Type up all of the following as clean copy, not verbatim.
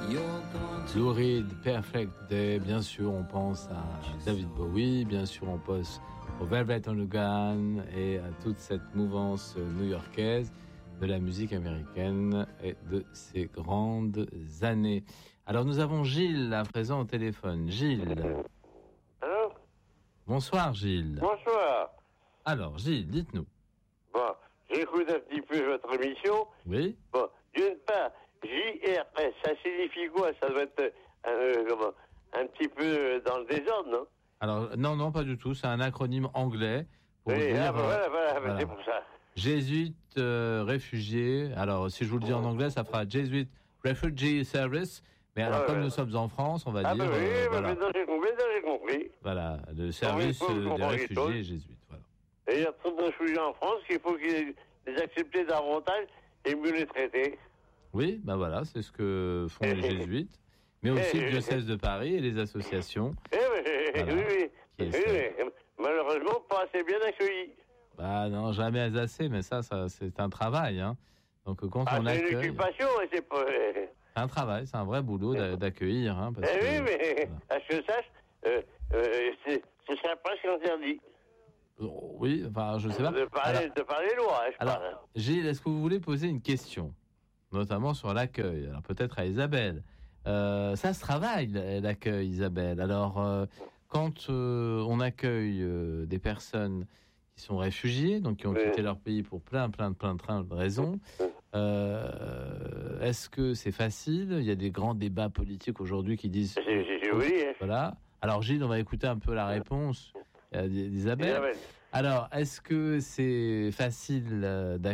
Lou Reed, Perfect Day, bien sûr on pense à David Bowie, bien sûr on pense au Velvet Underground et à toute cette mouvance new-yorkaise de la musique américaine et de ses grandes années. Alors nous avons Gilles à présent au téléphone. Gilles. Allô ? Bonsoir Gilles. Bonsoir. Alors Gilles, dites-nous. Bon, j'écoute un petit peu votre émission. Oui. Bon, d'une part, JRS, ça signifie quoi ? Ça doit être un petit peu dans le désordre, non ? Alors non, pas du tout. C'est un acronyme anglais pour oui, dire. Voilà, c'est pour ça. Jésuite réfugié. Alors si je vous le dis en anglais, ça fera Jesuit Refugee Service. Mais alors comme nous sommes en France, on va dire. Oui, voilà. maintenant j'ai compris. Voilà, le service des réfugiés jésuites. Voilà. Et il y a trop de réfugiés en France qu'il faut qu'ils les acceptent davantage et mieux les traiter. Oui, ben voilà, c'est ce que font les jésuites, mais aussi le diocèse de Paris et les associations. Oui. Malheureusement, pas assez bien accueillis. Bah non, jamais assez, mais ça c'est un travail. Hein. Donc quand on accueille... C'est une occupation, c'est pas... C'est un travail, c'est un vrai boulot d'accueillir. Hein, parce que, oui, mais voilà. à ce que je sache, ce serait presque interdit. Oui, enfin, je sais pas. De parler loin, alors, Gilles, est-ce que vous voulez poser une question, notamment sur l'accueil ? Alors, peut-être à Isabelle. Ça se travaille, l'accueil, Isabelle. Alors, quand on accueille des personnes qui sont réfugiés, donc qui ont quitté leur pays pour plein de raisons, est-ce que c'est facile ? Il y a des grands débats politiques aujourd'hui qui disent... Oui. Voilà. Alors, Gilles, on va écouter un peu la réponse d'Isabelle. Alors, est-ce que c'est facile d'accueillir ?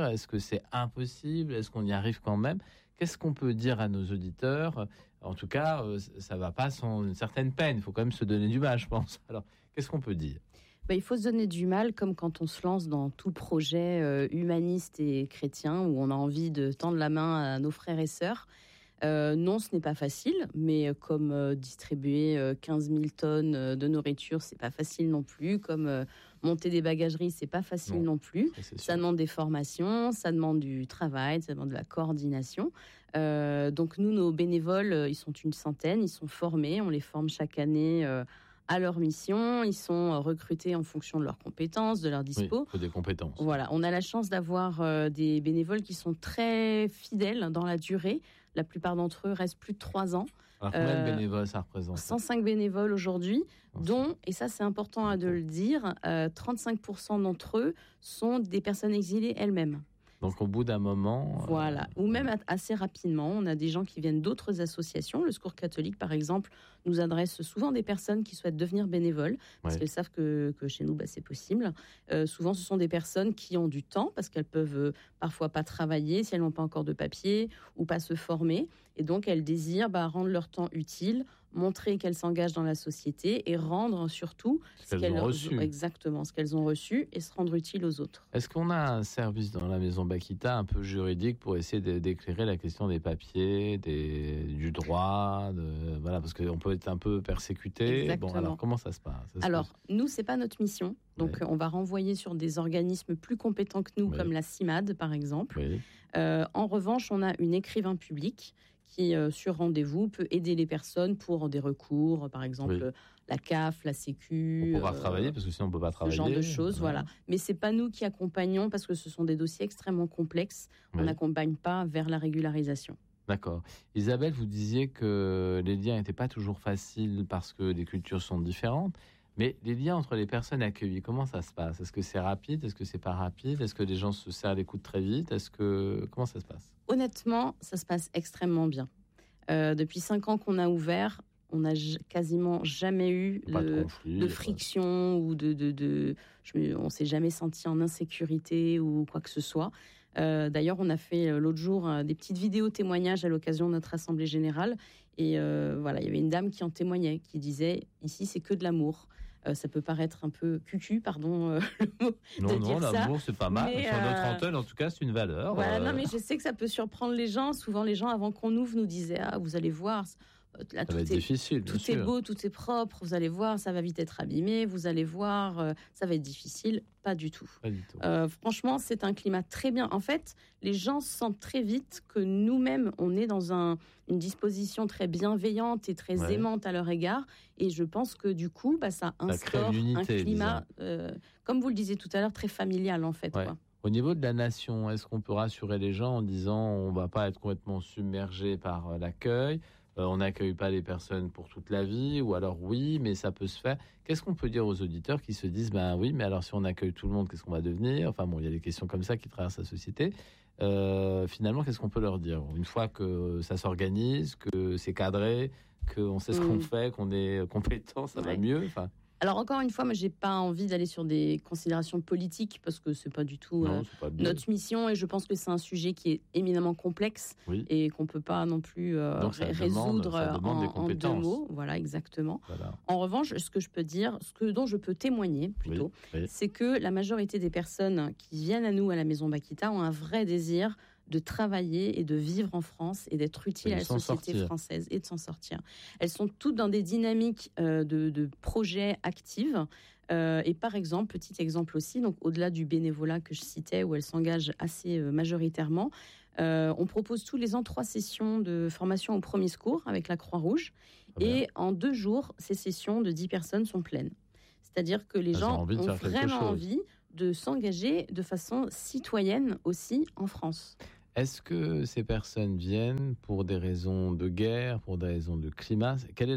Est-ce que c'est impossible ? Est-ce qu'on y arrive quand même ? Qu'est-ce qu'on peut dire à nos auditeurs ? En tout cas, ça ne va pas sans une certaine peine. Il faut quand même se donner du mal, je pense. Alors, qu'est-ce qu'on peut dire ? Il faut se donner du mal, comme quand on se lance dans tout projet humaniste et chrétien, où on a envie de tendre la main à nos frères et sœurs. Non, ce n'est pas facile, mais comme distribuer 15 000 tonnes de nourriture, c'est pas facile non plus. Comme monter des bagageries, c'est pas facile non plus. Ça demande des formations, ça demande du travail, ça demande de la coordination. Donc nous, nos bénévoles, ils sont une centaine, ils sont formés, on les forme chaque année à leur mission, ils sont recrutés en fonction de leurs compétences, de leurs dispo. Oui, il faut des compétences. Voilà, on a la chance d'avoir des bénévoles qui sont très fidèles dans la durée. La plupart d'entre eux restent plus de 3 ans. Alors combien de bénévoles ça représente ? 105 bénévoles aujourd'hui, dont, et ça c'est important de le dire, 35% d'entre eux sont des personnes exilées elles-mêmes. Donc au bout d'un moment... Voilà, ou même assez rapidement. On a des gens qui viennent d'autres associations. Le Secours catholique, par exemple, nous adresse souvent des personnes qui souhaitent devenir bénévoles, parce qu'elles savent que chez nous, c'est possible. Souvent, ce sont des personnes qui ont du temps, parce qu'elles peuvent parfois pas travailler, si elles n'ont pas encore de papier, ou pas se former. Et donc, elles désirent rendre leur temps utile, montrer qu'elles s'engagent dans la société et rendre surtout ce qu'elles ont reçu. Exactement, ce qu'elles ont reçu et se rendre utile aux autres. Est-ce qu'on a un service dans la Maison Bakita un peu juridique pour essayer d'éclairer la question des papiers, du droit, voilà, parce qu'on peut être un peu persécuté. Exactement. Bon, alors comment ça se passe ? Nous, c'est pas notre mission. Donc, on va renvoyer sur des organismes plus compétents que nous, comme la CIMAD, par exemple. En revanche, on a une écrivain publique qui, sur rendez-vous, peut aider les personnes pour des recours, par exemple la CAF, la Sécu. On pourra travailler, parce que sinon on ne peut pas travailler. Ce genre de choses, voilà. Mais ce n'est pas nous qui accompagnons, parce que ce sont des dossiers extrêmement complexes. On n'accompagne pas vers la régularisation. D'accord. Isabelle, vous disiez que les liens n'étaient pas toujours faciles parce que les cultures sont différentes. Mais les liens entre les personnes accueillies, comment ça se passe ? Est-ce que c'est rapide ? Est-ce que c'est pas rapide ? Est-ce que les gens se serrent les coudes très vite ? Comment ça se passe ? Honnêtement, ça se passe extrêmement bien. Depuis 5 ans qu'on a ouvert, on n'a quasiment jamais eu de friction ou on s'est jamais senti en insécurité ou quoi que ce soit. D'ailleurs, on a fait l'autre jour des petites vidéos témoignages à l'occasion de notre assemblée générale. Et il y avait une dame qui en témoignait, qui disait « Ici, c'est que de l'amour ». Ça peut paraître un peu cucu, pardon, le mot de dire ça. Non, l'amour, c'est pas mal. Sur notre antenne, en tout cas, c'est une valeur. Voilà, non, mais je sais que ça peut surprendre les gens. Souvent, les gens, avant qu'on ouvre, nous disaient « Ah, vous allez voir, là, ça va être difficile. Tout est beau, tout est propre. Vous allez voir, ça va vite être abîmé. Vous allez voir, ça va être difficile. Pas du tout. Franchement, c'est un climat très bien. En fait, les gens sentent très vite que nous-mêmes, on est dans une disposition très bienveillante et très aimante à leur égard. Et je pense que du coup, ça instaure un climat, comme vous le disiez tout à l'heure, très familial en fait. Quoi. Au niveau de la nation, est-ce qu'on peut rassurer les gens en disant on ne va pas être complètement submergé par l'accueil, on n'accueille pas les personnes pour toute la vie, ou alors oui, mais ça peut se faire. Qu'est-ce qu'on peut dire aux auditeurs qui se disent oui, mais alors si on accueille tout le monde, qu'est-ce qu'on va devenir? Enfin bon, il y a des questions comme ça qui traversent la société. Finalement, qu'est-ce qu'on peut leur dire une fois que ça s'organise, que c'est cadré, qu'on sait ce qu'on fait, qu'on est compétent, ça va mieux. Alors encore une fois, moi j'ai pas envie d'aller sur des considérations politiques parce que c'est pas du tout notre mission, et je pense que c'est un sujet qui est éminemment complexe et qu'on peut pas non plus résoudre en 2 mots. Voilà, exactement. Voilà. En revanche, ce que je peux dire, dont je peux témoigner plutôt, c'est que la majorité des personnes qui viennent à nous à la Maison Bakita ont un vrai désir de travailler et de vivre en France et d'être utile à la société française et de s'en sortir. Elles sont toutes dans des dynamiques de projets actifs. Et par exemple, petit exemple aussi, donc au-delà du bénévolat que je citais, où elles s'engagent assez majoritairement, on propose tous les ans 3 sessions de formation au premier secours avec la Croix-Rouge. Et en 2 jours, ces sessions de 10 personnes sont pleines. C'est-à-dire que les gens ont vraiment envie de s'engager de façon citoyenne aussi en France. Est-ce que ces personnes viennent pour des raisons de guerre, pour des raisons de climat? Quelle est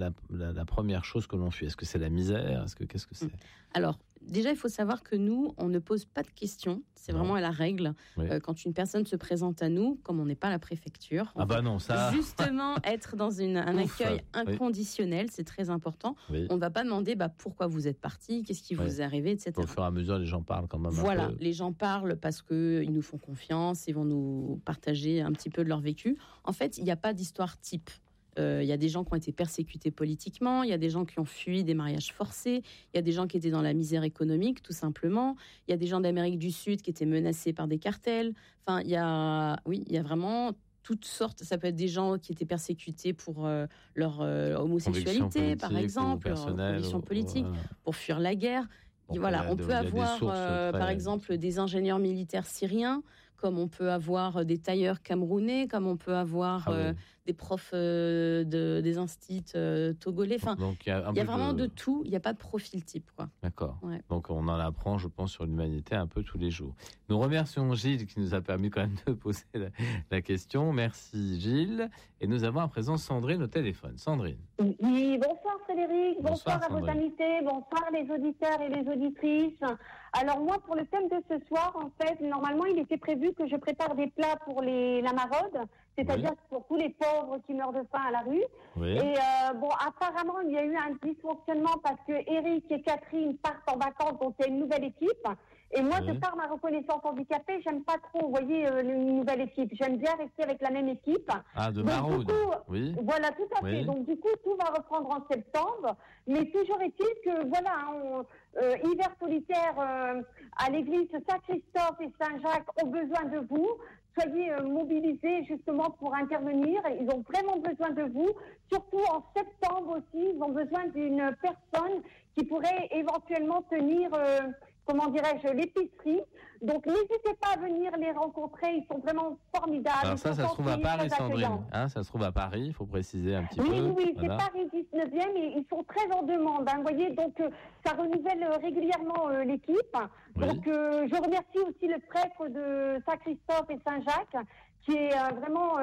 la première chose que l'on fuit? Est-ce que c'est la misère? Qu'est-ce que c'est? Alors, déjà, il faut savoir que nous, on ne pose pas de questions. C'est vraiment la règle. Quand une personne se présente à nous, comme on n'est pas la préfecture, on va justement être dans un accueil inconditionnel. C'est très important. On ne va pas demander pourquoi vous êtes parti, qu'est-ce qui vous est arrivé, etc. Au fur et à mesure, les gens parlent quand même. Voilà, les gens parlent parce qu'ils nous font confiance, ils vont nous partager un petit peu de leur vécu. En fait, il n'y a pas d'histoire type. Il y a des gens qui ont été persécutés politiquement, il y a des gens qui ont fui des mariages forcés, il y a des gens qui étaient dans la misère économique, tout simplement. Il y a des gens d'Amérique du Sud qui étaient menacés par des cartels. Enfin, il y a vraiment toutes sortes. Ça peut être des gens qui étaient persécutés pour leur homosexualité, par exemple, leur conviction politique, pour fuir la guerre. On peut avoir, par exemple, des ingénieurs militaires syriens, comme on peut avoir des tailleurs camerounais, comme on peut avoir des profs des instituts togolais. Enfin, il y a vraiment de tout. Il n'y a pas de profil type, quoi. D'accord. Donc on en apprend, je pense, sur l'humanité un peu tous les jours. Nous remercions Gilles qui nous a permis quand même de poser la question. Merci Gilles. Et nous avons à présent Sandrine au téléphone. Sandrine. Oui, bonsoir Frédéric. Bonsoir à vos invités. Bonsoir les auditeurs et les auditrices. Alors moi, pour le thème de ce soir, en fait, normalement, il était prévu que je prépare des plats pour la maraude, c'est-à-dire pour tous les pauvres qui meurent de faim à la rue. Et apparemment, il y a eu un dysfonctionnement parce que Eric et Catherine partent en vacances, donc il y a une nouvelle équipe. Et moi, de par ma reconnaissance handicapée, j'aime pas trop, vous voyez, une nouvelle équipe. J'aime bien rester avec la même équipe. De maraude. Voilà, tout à fait. Donc, du coup, tout va reprendre en septembre. Mais toujours est-il que, hiver solitaire à l'église Saint-Christophe et Saint-Jacques ont besoin de vous. Soyez mobilisés justement pour intervenir. Ils ont vraiment besoin de vous. Surtout en septembre aussi, ils ont besoin d'une personne qui pourrait éventuellement tenir... l'épicerie. Donc, n'hésitez pas à venir les rencontrer. Ils sont vraiment formidables. Alors ça se trouve à Paris, Sandrine. Ça se trouve à Paris, il faut préciser un petit peu. Oui, c'est Paris 19e et ils sont très en demande. Vous voyez, donc ça renouvelle régulièrement l'équipe. Donc, je remercie aussi le prêtre de Saint-Christophe et Saint-Jacques qui est vraiment...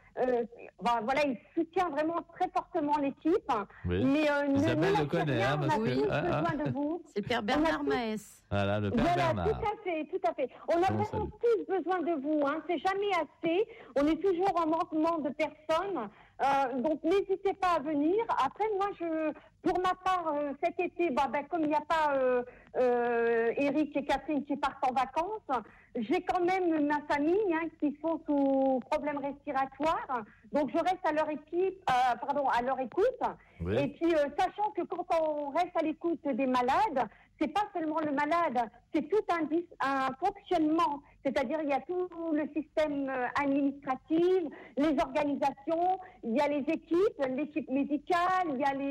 il soutient vraiment très fortement l'équipe. Mais Isabelle le connaît, on a tous besoin de vous. C'est Père Bernard Maes. Voilà, le Père Bernard. Tout à fait. On a vraiment tous besoin de vous. C'est jamais assez. On est toujours en manquement de personnes. Donc, n'hésitez pas à venir. Après, moi, pour ma part, cet été, comme il n'y a pas Eric et Catherine qui partent en vacances, j'ai quand même ma famille qui sont sous problèmes respiratoires, donc je reste à leur écoute. Oui. Et puis, sachant que quand on reste à l'écoute des malades, c'est pas seulement le malade, c'est tout un fonctionnement. C'est-à-dire, il y a tout le système administratif, les organisations, il y a les équipes, l'équipe médicale, il y a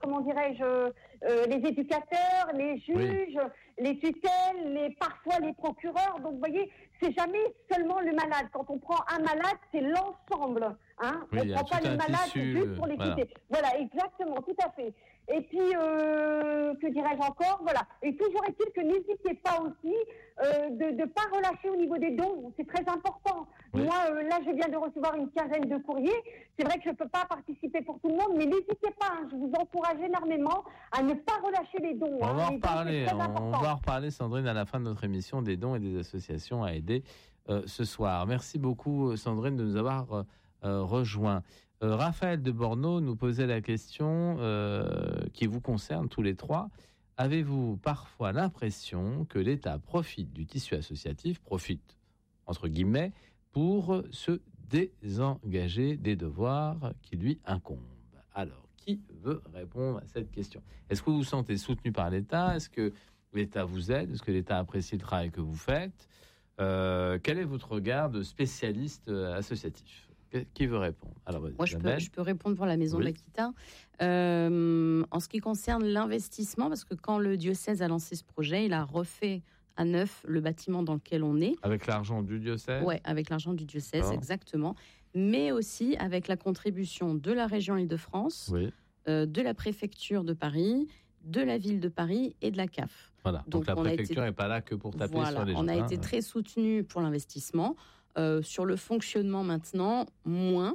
les éducateurs, les juges, les tutelles, parfois les procureurs. Donc, vous voyez, c'est jamais seulement le malade. Quand on prend un malade, c'est l'ensemble. Oui, on ne prend pas le malade juste pour l'écouter. Voilà, exactement, tout à fait. Et puis, que dirais-je encore? Voilà. Et toujours est-il que n'hésitez pas aussi de ne pas relâcher au niveau des dons. C'est très important. Oui. Moi, là, je viens de recevoir une quinzaine de courriers. C'est vrai que je ne peux pas participer pour tout le monde, mais n'hésitez pas. Je vous encourage énormément à ne pas relâcher les dons. On va en reparler, Sandrine, à la fin de notre émission des dons et des associations à aider ce soir. Merci beaucoup, Sandrine, de nous avoir rejoints. Raphaël de Bordeaux nous posait la question qui vous concerne tous les trois. Avez-vous parfois l'impression que l'État profite du tissu associatif, profite entre guillemets, pour se désengager des devoirs qui lui incombent? Alors, qui veut répondre à cette question? Est-ce que vous vous sentez soutenu par l'État? Est-ce que l'État vous aide? Est-ce que l'État apprécie le travail que vous faites? Quel est votre regard de spécialiste associatif? Qui veut répondre? Alors, moi, je peux répondre pour la Maison de l'Aquitain. En ce qui concerne l'investissement, parce que quand le diocèse a lancé ce projet, il a refait à neuf le bâtiment dans lequel on est. Avec l'argent du diocèse? Oui, avec l'argent du diocèse, exactement. Mais aussi avec la contribution de la région Île-de-France, de la préfecture de Paris, de la ville de Paris et de la CAF. Voilà. Donc la préfecture n'est pas là que pour taper sur les gens. On a été très soutenu pour l'investissement. Sur le fonctionnement maintenant, moins.